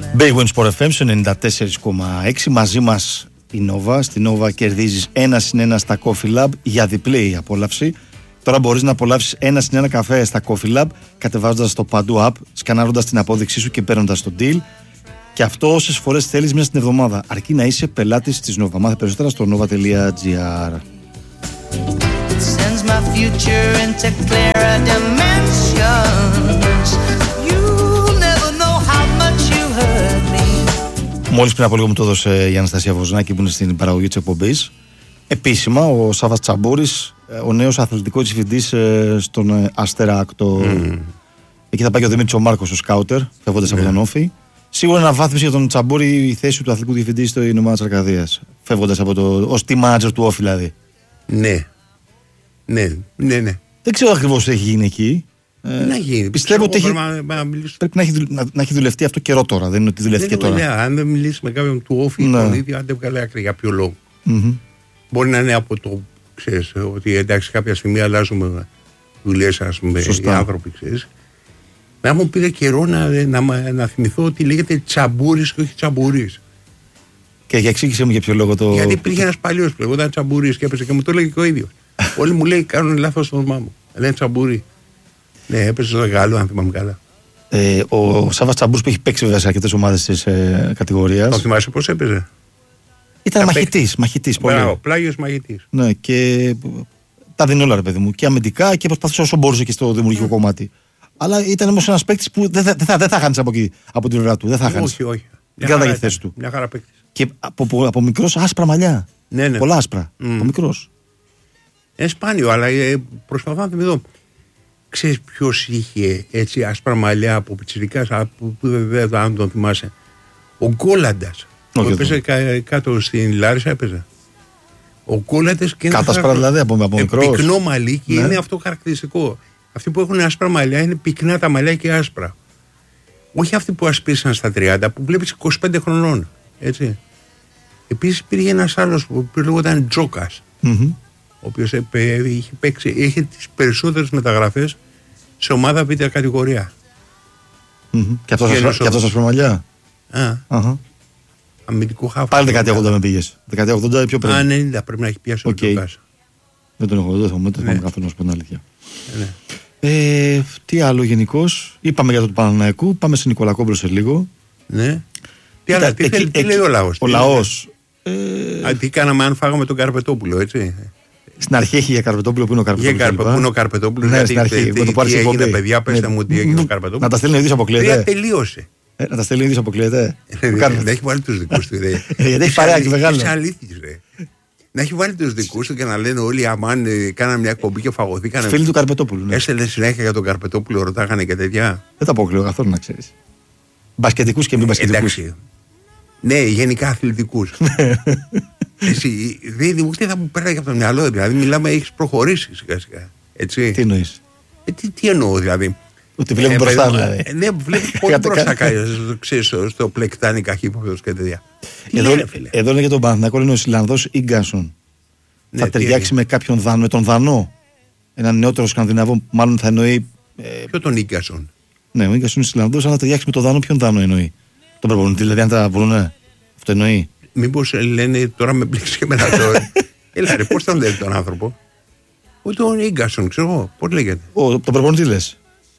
Big Win Sport FM 94,6. Μαζί μας η Nova. Στη Nova κερδίζεις 1+1 στα Coffee Lab για διπλή απόλαυση. Τώρα μπορείς να απολαύσεις 1+1 καφέ στα Coffee Lab κατεβάζοντας το Παντού app, σκανάροντας την απόδειξή σου και παίρνοντας το deal. Και αυτό όσες φορές θέλεις μέσα στην εβδομάδα. Αρκεί να είσαι πελάτης της Nova. Μάθε περισσότερα στο nova.gr. Μόλις πριν από λίγο μου το έδωσε η Αναστασία Βοζνάκη που είναι στην παραγωγή της εκπομπής. Επίσημα ο Σάββας Τσαμπούρης, ο νέος αθλητικός διευθυντής στον Αστέρα Άκτο. Εκεί θα πάει και ο Δημήτρης ο Μάρκος, ο σκάουτερ, φεύγοντας από τον Όφη. Σίγουρα αναβάθμιση για τον Τσαμπούρη η θέση του αθλητικού διευθυντή στο ομάδα της Αρκαδίας. Φεύγοντας από ως team manager του Όφη δηλαδή. Ναι. Δεν ξέρω ακριβώς τι έχει γίνει εκεί. Να γίνει. Πιστεύω ότι πρέπει να έχει δουλευτεί αυτό καιρό τώρα. Δεν είναι ότι δουλεύτηκε τώρα. Αν δεν μιλήσει με κάποιον του Όφη, τον ίδιο, αν δεν βγάλει άκρη για ποιο λόγο. Μπορεί να είναι από το, ξέρεις, ότι εντάξει κάποια στιγμή αλλάζουμε δουλειές, ας πούμε, οι άνθρωποι, ξέρεις. Να μου πήρε καιρό να θυμηθώ ότι λέγεται Τσαμπούρης και όχι Τσαμπουρής. Και για εξήγησε μου για ποιο λόγο το. Γιατί υπήρχε ένας παλιός που λέγονταν Τσαμπουρής και έπαιζε και μου το λέγει και ο ίδιος. Όλοι μου λέει κάνουν λάθος στο όνομά μου. Λένε Τσαμπουρή. Ναι, έπαιζε στο Γάλλο, αν θυμάμαι καλά. Ο Σάββας Τσαμπούρης που έχει παίξει βέβαια σε αρκετές ομάδες της κατηγορίας. Το θυμάσαι πώς έπαιζε? Ήταν μαχητής πολύ. Μπράβο, πλάγιος μαχητής. Ναι, και τα δίνει όλα, ρε παιδί μου. Και αμυντικά και προσπαθούσε όσο μπορούσε και στο δημιουργικό κομμάτι. Αλλά ήταν όμως ένας παίκτης που δεν θα χάνεις από εκεί, από την πλευρά του. Δεν θα χάνεις. Όχι. Δεν κράταγε τη θέση του. Μια χαρά παίκτης. Και από μικρός άσπρα μαλλιά. Ναι. Πολλά άσπρα. Από μικρός. Σπάνιο, αλλά προσπαθώ να θυμηθώ. Ξέρεις ποιος είχε έτσι άσπρα μαλλιά από πιτσιρικάς, που δεν αν τον θυμάσαι? Ο Γκόλαντας. Που έπαιζε κάτω στην Λάρισα, έπαιζε. Ο Γκόλαντας και κάτω άσπρα δηλαδή από μικρός. Πυκνό μαλλί και είναι αυτό χαρακτηριστικό. Αυτοί που έχουν άσπρα μαλλιά είναι πυκνά τα μαλλιά και άσπρα. Όχι αυτοί που ασπίσαν στα 30, που βλέπεις 25 χρονών. Έτσι. Επίσης υπήρχε ένας άλλος που λέγονταν Τζόκας. Ο οποίος είχε τις περισσότερες μεταγραφές σε ομάδα β' κατηγορία. Και αυτός άσπρα μαλλιά. Αμυντικό χάφο. Πάλι δεκαετία 80 με πήγες. Δεκαετία 80 πιο πριν. 90 πρέπει να έχει πιάσει ο Τζόκας. Δεν τον έχω, δεν θυμάμαι καθόλου, να σου πω την αλήθεια. Τι άλλο γενικώς? Είπαμε για το του Παναναϊκού, πάμε σε Νικολακόμπρο σε λίγο. Ναι. Τι λέει ο λαός? Ο λαός. Τι κάναμε αν φάγαμε τον Καρπετόπουλο, έτσι? Στην αρχή έχει για Καρπετόπουλο, που είναι ο Καρπετόπουλο. Πού είναι ο Καρπετόπουλο? Ναι, στην αρχή. Τι έγινε, παιδιά, πέστε μου τι έγινε ο Καρπετόπουλο. Να τα στέλνει ο ίδιος αποκλείεται. Τελείωσε. Να τα στέλνει ο ίδιος αποκλείεται. Δεν έχει βάλει τους δικούς του. Γιατί έχει παρέα και μεγάλο. Είσαι αλήθης, ρε. Να έχει βάλει τους δικούς του και να λένε όλοι αμάν κάνανε μια εκπομπή και φαγωθήκανε. Φίλοι του Καρπετόπουλου. Έστελνε συνέχεια για τον Καρπετόπουλο, ρωτάγανε και τέτοια. Δεν τα αποκλείω καθόλου, να ξέρεις. Μπασκετικούς και μη μπασκετικούς. Ναι, γενικά αθλητικούς. Εσύ, ούτε θα μου πέραγε από το μυαλό, δηλαδή μιλάμε, έχεις προχωρήσει σιγά-σιγά. Έτσι. Τι εννοείς? Τι εννοώ, δηλαδή? Ότι βλέπουν μπροστά, δηλαδή. Ναι, βλέπουν πολύ μπροστά, ξέρεις, στο πλεκτάνι καχύποπτος και τέτοια. Εδώ είναι για τον Παναθηναϊκό, είναι ο Ισλανδός Ίγκασον. Θα ταιριάξει με κάποιον Δανό, με τον Δανό. Έναν νεότερο Σκανδιναβό, μάλλον θα εννοεί. Ποιο τον Ίγκασον? Ναι, ο Ίγκασον είναι Ισλανδός, αλλά θα ταιριάξει με τον Δανό. Ποιον Δανό εννοεί? Τον προπονητή, δηλαδή, αν τα βρούνε. Αυτό εννοεί. Μήπως λένε τώρα με μπλέξει και μετά τώρα. Έλα ρε, πώς τον λέει τον άνθρωπο? Τον Ίγκασον, ξέρω εγώ, πώς λέγεται. Τον προπονητή λες?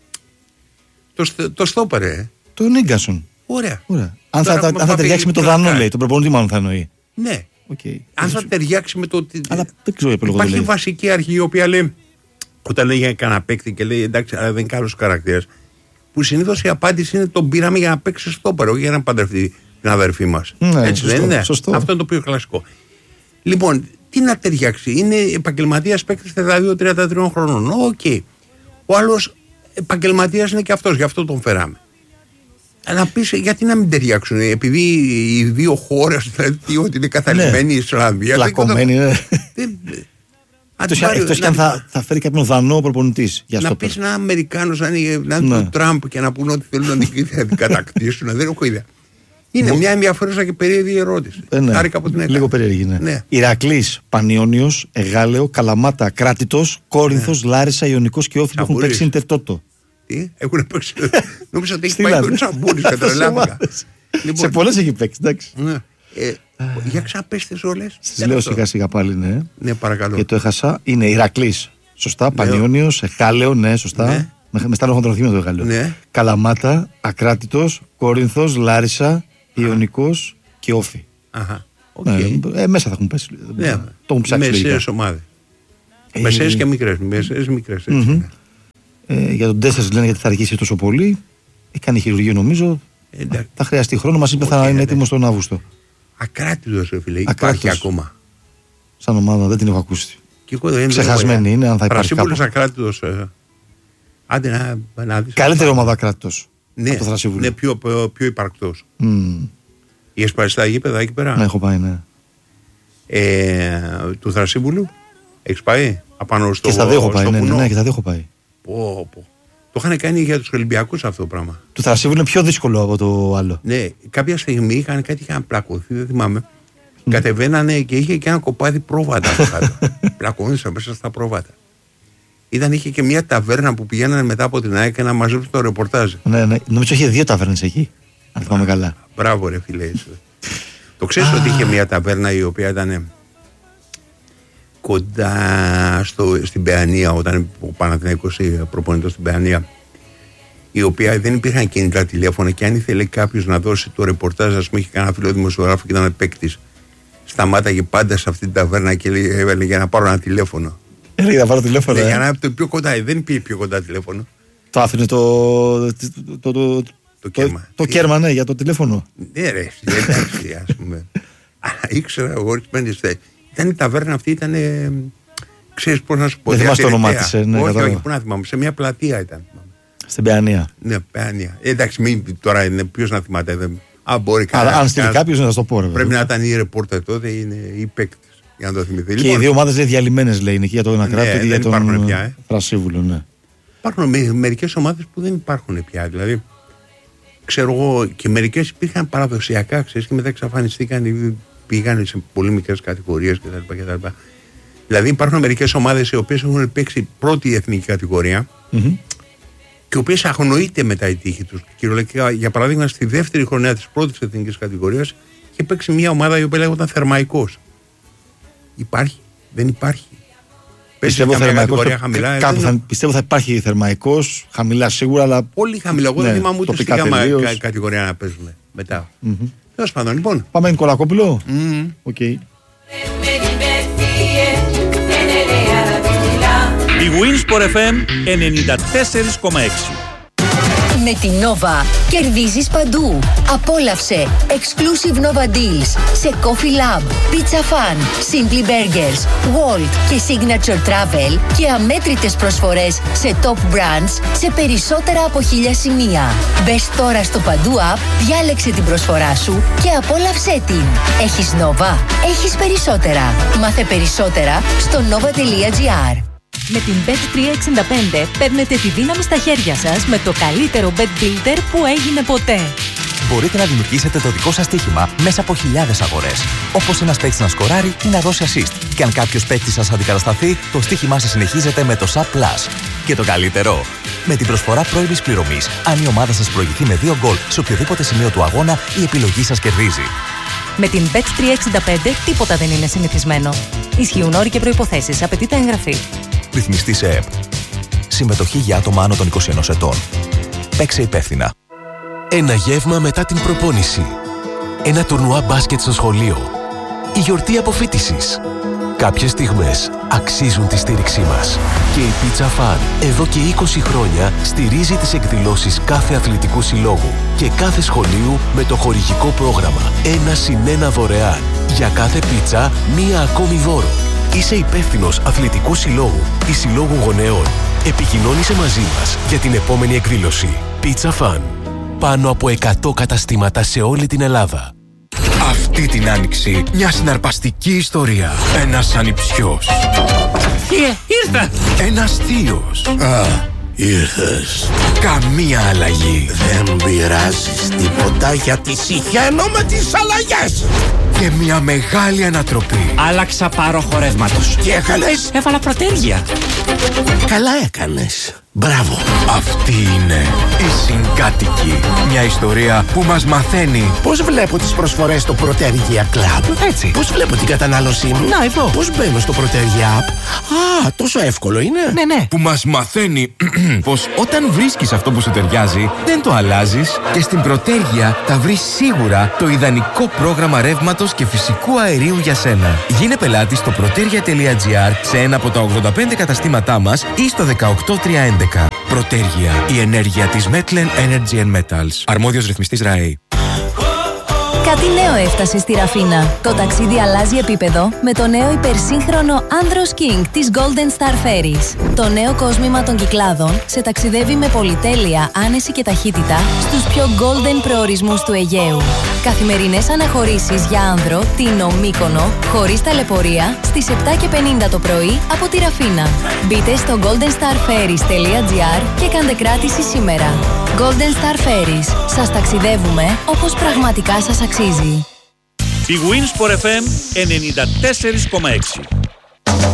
Το στόπαρε. Τον Ίγκασον. Ωραία. Αν θα ταιριάξει με τον Δανό, λέει. Τον προπονητή μάλλον θα εννοεί. Ναι. Αν θα ταιριάξει με το. Αλλά δεν ξέρω, υπάρχει βασική αρχή η οποία λέει, όταν λέει για κανένα παίκτη και λέει εντάξει, αλλά δεν είναι καλός χαρακτήρας, που συνήθως η απάντηση είναι τον πήραμε για να παίξει στόπαρο, για να παντρευτεί την αδερφή μας. Ναι, έτσι δεν είναι? Αυτό είναι το πιο κλασικό. Λοιπόν, τι να ταιριάξει? Είναι επαγγελματίας παίκτης 32-33 χρονών. Ο άλλος επαγγελματίας είναι και αυτός, γι' αυτό τον φέραμε. Να πεις γιατί να μην ταιριάξουν, επειδή οι δύο χώρες, δηλαδή ότι είναι καθαρισμένη η Ισλανδία. Πλακωμένη, ναι. Εκτός και αν θα φέρει κάποιον Δανό προπονητής. Να πεις ένα Αμερικάνος, να είναι του Τραμπ και να πούνε ότι θέλουν να την κατακτήσουν. Δεν έχω ιδέα. Είναι μια ενδιαφέρουσα και περίεργη ερώτηση. Χάρηκα από την έκανα. Λίγο περίεργη, ναι. Ηρακλής, Πανιόνιος, Εγάλεο, Καλαμάτα, Κράτητος, Κόρινθος, Λάρισα, Ιωνικός και Όφη που έχουν παίξει Ιντερ Τότο. Τι, έχουν παίξει. Νόμιζα ότι έχει πάει τον Τσαμπούρης και τρελάθηκα. Σε πολλές έχει παίξει, εντάξει. Ναι. Για ξαναπέστε όλες. Στις λέω σιγά-σιγά πάλι, ναι. Ναι, παρακαλώ. Και το έχασα. Είναι Ηρακλής. Σωστά. Πανιόνιος, Εχάλεο, ναι, σωστά. Ναι. Με στάλω χοντροθύμιο το Εχάλεο. Ναι. Καλαμάτα, Ακράτητος, Κόρινθος, Λάρισα, Ιωνικός και Όφη. Αχα. Ναι, μέσα θα έχουν πέσει. Ναι. Το έχουν ψάξει. Μεσαίες ομάδες. Μεσαίες και μικρές. Μικρές. Για τον 4 λένε γιατί θα αργήσει τόσο πολύ. Κάνει χειρουργείο νομίζω. Θα χρειαστεί χρόνο. Μας είπε θα είναι έτοιμος τον Αύγουστο. Ακράτητος, φίλε. Υπάρχει ακόμα. Σαν ομάδα δεν την έχω ακούσει. δεν Ξεχασμένη είναι, αν θα υπάρχει κάπου. Θρασίβουλος Ακράτητος. Άντε να δεις. Καλύτερη ομάδα Ακράτητος. Ναι, είναι πιο υπαρκτός. Η εσπαριστά γήπεδα εκεί πέρα. Ναι, έχω πάει, ναι. Του Θρασίβουλου έχεις πάει απάνω στο. Και στα δύο έχω πάει. Ναι, και στα δύο έχω πάει. Το είχαν κάνει για τους Ολυμπιακούς αυτό το πράγμα. Του Θρασίβουλου είναι πιο δύσκολο από το άλλο. Ναι, κάποια στιγμή είχαν πλακωθεί, δεν θυμάμαι. Κατεβαίνανε και είχε και ένα κοπάδι πρόβατα από κάτω. Πλακωνήσαν μέσα στα πρόβατα. Είχε και μια ταβέρνα που πηγαίνανε μετά από την ΑΕΚ να μαζέψουν το ρεπορτάζ. Ναι, νομίζω είχε 2 ταβέρνες εκεί. Αν θυμάμαι καλά. Μπράβο, ρε φίλε. Το ξέρεις ότι είχε μια ταβέρνα η οποία ήταν κοντά στην Παιανία, όταν ο Παναθηναϊκός προπονητός στην Παιανία, η οποία δεν υπήρχαν κινητά τηλέφωνα και αν ήθελε κάποιος να δώσει το ρεπορτάζ, ας πούμε, είχε κανένα φίλο δημοσιογράφο και ήταν παίκτης, σταμάταγε πάντα σε αυτή την ταβέρνα και έλεγε για να πάρω ένα τηλέφωνο. Έλεγε να πάρω τηλέφωνο. Για να το πιο κοντά, δεν πήγε πιο κοντά τηλέφωνο. Το άφηνε το κέρμα, ναι, για το τηλέφωνο. Ναι, ρε, εντάξει, ας πούμε. Ήξερα εγώ ορισμένες. Ήταν η ταβέρνα αυτή, ήταν. Ξέρεις πώς να σου πω. Δεν θυμάσαι το όνομά της, ναι. Όχι, πού να θυμάμαι. Σε μια πλατεία ήταν. Στην Παιανία. Ναι, Παιανία. Εντάξει, τώρα είναι ποιος να θυμάται. Μπορεί αν στείλει κάποιος να το πω. Πρέπει να ήταν η ρεπόρτερ τότε ή παίκτης. Για να το θυμηθεί. Και οι δύο ομάδες είναι διαλυμένες, λέει. Είναι και για τον Ακράτη και για τον Θρασίβουλο, ναι. Υπάρχουν μερικές ομάδες που δεν υπάρχουν πια. Δηλαδή, ξέρω εγώ, και μερικές υπήρχαν παραδοσιακά, ξέρεις, και μετά εξαφανιστήκαν, πήγαν σε πολύ μικρές κατηγορίες κτλ. Δηλαδή, υπάρχουν μερικές ομάδες οι οποίες έχουν παίξει πρώτη εθνική κατηγορία και οι οποίες αγνοείται μετά η τύχη τους. Κυριολεκτικά, για παράδειγμα, στη δεύτερη χρονιά της πρώτης εθνικής κατηγορίας είχε παίξει μια ομάδα η οποία λέγονταν Θερμαϊκός. Υπάρχει, δεν υπάρχει. Πιστεύω θα υπάρχει Θερμαϊκός, χαμηλά σίγουρα, αλλά. Πολύ χαμηλά. Εγώ δεν θυμάμαι ούτε στην γάμα κατηγορία να παίζουν μετά. Τέλος πάντων, λοιπόν. Πάμε Νικολακόπουλο. Οκ. Η Winsport FM 94,6. Με την Nova κερδίζεις παντού. Απόλαυσε exclusive Nova deals σε Coffee Lab, Pizza Fan, Simply Burgers, Walt και Signature Travel και αμέτρητες προσφορές σε top brands σε περισσότερα από 1000 σημεία. Μπες τώρα στο Παντού App, διάλεξε την προσφορά σου και απόλαυσέ την. Έχεις Nova, έχεις περισσότερα. Μάθε περισσότερα στο nova.gr. Με την Bet365 παίρνετε τη δύναμη στα χέρια σας με το καλύτερο bet builder που έγινε ποτέ. Μπορείτε να δημιουργήσετε το δικό σας στοίχημα μέσα από χιλιάδες αγορές. Όπως ένας παίκτης να σκοράρει ή να δώσει assist. Και αν κάποιος παίκτης σας αντικατασταθεί, το στοίχημά σας συνεχίζεται με το SAP Plus. Και το καλύτερο, με την προσφορά πρώιμης πληρωμής, αν η ομάδα σας προηγηθεί με 2 γκολ σε οποιοδήποτε σημείο του αγώνα, η επιλογή σας κερδίζει. Με την Bet365 τίποτα δεν είναι συνηθισμένο. Ισχύουν όροι και προϋποθέσεις. Απαιτείται εγγραφή. Ρυθμιστή σε ΕΠ. Συμμετοχή για άτομα άνω των 21 ετών. Παίξε υπεύθυνα. Ένα γεύμα μετά την προπόνηση. Ένα τουρνουά μπάσκετ στο σχολείο. Η γιορτή αποφοίτησης. Κάποιες στιγμές αξίζουν τη στήριξή μας. Και η Pizza Fan εδώ και 20 χρόνια στηρίζει τις εκδηλώσεις κάθε αθλητικού συλλόγου και κάθε σχολείου με το χορηγικό πρόγραμμα 1+1 δωρεάν. Για κάθε πίτσα, μία ακόμη δώρο. Είσαι υπεύθυνος αθλητικού συλλόγου ή συλλόγου γονέων. Επικοινώνησε μαζί μας για την επόμενη εκδήλωση. Pizza Fan. Πάνω από 100 καταστήματα σε όλη την Ελλάδα. Αυτή την άνοιξη μια συναρπαστική ιστορία. Ένας ανιψιός. Ήρθα! Ένας θείος. Ήρθες. Καμία αλλαγή. Δεν πειράζεις τίποτα γιατί συχαίνω με τις αλλαγές. Και μια μεγάλη ανατροπή. Άλλαξα πάρο χορεύματος. Τι έκανες? Έβαλα προτέργεια. Καλά έκανες. Μπράβο! Αυτή είναι η Συγκάτοικοι. Μια ιστορία που μας μαθαίνει πώς βλέπω τις προσφορές στο Protergia Club. Έτσι. Πώς βλέπω την κατανάλωσή μου. Να, εδώ. Πώς μπαίνω στο Protergia App. Α, τόσο εύκολο είναι. Ναι. Που μας μαθαίνει πως όταν βρίσκεις αυτό που σου ταιριάζει, δεν το αλλάζεις και στην Protergia θα βρεις σίγουρα το ιδανικό πρόγραμμα ρεύματος και φυσικού αερίου για σένα. Γίνε πελάτη στο protergia.gr σε ένα από τα 85 καταστήματά μας ή στο 18311. Protergia, η ενέργεια της Metlen Energy and Metals. Αρμόδιος ρυθμιστής ΡΑΕ. Κάτι νέο έφτασε στη Ραφίνα. Το ταξίδι αλλάζει επίπεδο με το νέο υπερσύγχρονο Andros King της Golden Star Ferries. Το νέο κόσμημα των Κυκλάδων σε ταξιδεύει με πολυτέλεια, άνεση και ταχύτητα στους πιο golden προορισμούς του Αιγαίου. Καθημερινές αναχωρήσεις για άνδρο, Τίνο, Μύκονο, χωρίς ταλαιπωρία, στις 7:50 το πρωί από τη Ραφίνα. Μπείτε στο goldenstarferries.gr και κάντε κράτηση σήμερα. Golden Star Ferries. Σας ταξιδεύουμε όπως πραγματικά σας αξίζει. Η Wins for FM 94,6.